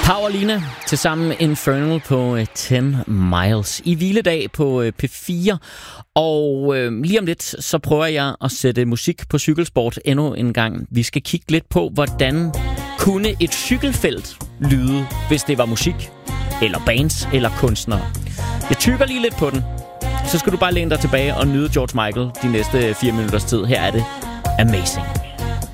Powerlina til sammen Infernal på 10 Miles i hviledag på P4. Og lige om lidt, så prøver jeg at sætte musik på cykelsport endnu en gang. Vi skal kigge lidt på, hvordan kunne et cykelfelt lyde, hvis det var musik, eller bands, eller kunstnere. Jeg tykker lige lidt på den. Så skal du bare læne dig tilbage og nyde George Michael de næste 4 minutters tid. Her er det Amazing.